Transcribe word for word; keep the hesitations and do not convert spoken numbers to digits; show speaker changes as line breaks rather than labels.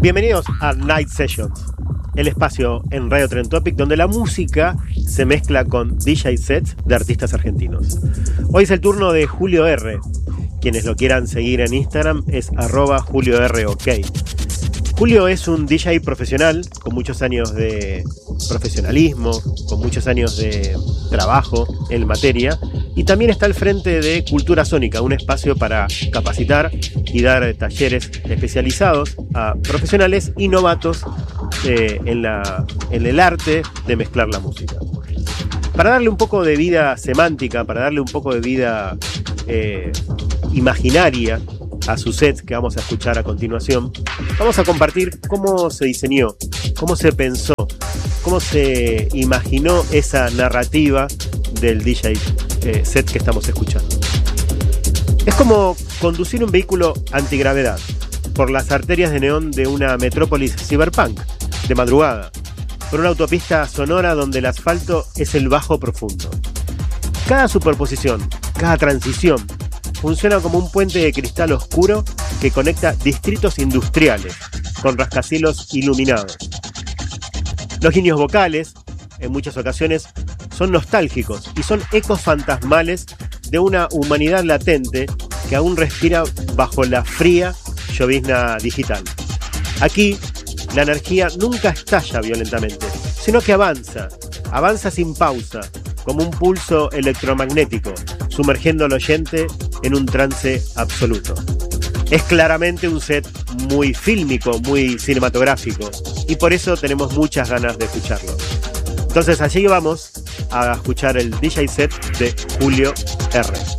Bienvenidos a Night Sessions, el espacio en Radio Trend Topic donde la música se mezcla con D J sets de artistas argentinos. Hoy es el turno de Julio R. Quienes lo quieran seguir en Instagram es arroba Julio R OK. Julio es un D J profesional con muchos años de profesionalismo, con muchos años de trabajo en materia, y también está al frente de Cultura Sónica, un espacio para capacitar y dar talleres especializados a profesionales y novatos eh, en, la, en el arte de mezclar la música. Para darle un poco de vida semántica, para darle un poco de vida eh, imaginaria a sus sets que vamos a escuchar a continuación, vamos a compartir cómo se diseñó, cómo se pensó, cómo se imaginó esa narrativa del D J eh, set que estamos escuchando. Es como conducir un vehículo antigravedad por las arterias de neón de una metrópolis cyberpunk, de madrugada, por una autopista sonora donde el asfalto es el bajo profundo. Cada superposición, cada transición, funciona como un puente de cristal oscuro que conecta distritos industriales con rascacielos iluminados. Los guiños vocales, en muchas ocasiones, son nostálgicos y son ecos fantasmales de una humanidad latente que aún respira bajo la fría llovizna digital. Aquí, la energía nunca estalla violentamente, sino que avanza, avanza sin pausa, como un pulso electromagnético, sumergiendo al oyente en un trance absoluto. Es claramente un set muy fílmico, muy cinematográfico, y por eso tenemos muchas ganas de escucharlo. Entonces allí vamos a escuchar el D J set de Julio R.